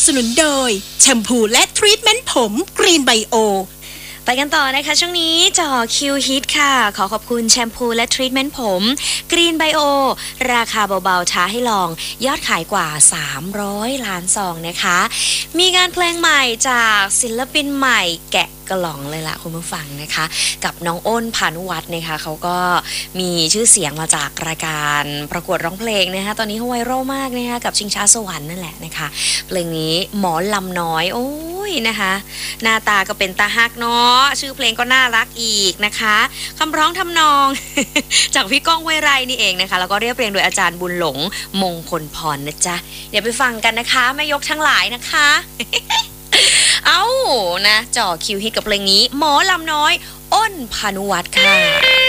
นุนโดยแชมพูและทรีทเมนต์ผมกรีนไบโอไปกันต่อนะคะช่วงนี้จ่อคิวฮิตค่ะขอขอบคุณแชมพูและทรีทเมนต์ผมกรีนไบโอราคาเบาๆท้าให้ลองยอดขายกว่า300ล้านซองนะคะมีงานเพลงใหม่จากศิลปินใหม่แกะกล่องเลยล่ะคุณผู้ฟังนะคะกับน้องอ้นพานุวัฒน์นะคะเขาก็มีชื่อเสียงมาจากรายการประกวดร้องเพลงนะคะตอนนี้เขาไวรัลมากนะคะกับชิงช้าสวรรค์นั่นแหละนะคะเพลงนี้หมอลำน้อยโอ้ยนะคะหน้าตาก็เป็นตาฮักเนาะชื่อเพลงก็น่ารักอีกนะคะคำร้องทำนอง จากพี่ก้องห้วยไร่นี่เองนะคะแล้วก็เรียบเรียงโดยอาจารย์บุญหลงมงคลพรนะจ๊ะเดี๋ยวไปฟังกันนะคะแม่ยกทั้งหลายนะคะ เอานะจ่อคิวฮิตกับเพลงนี้หมอลำน้อยอ้นพานุวัฒน์ค่ะ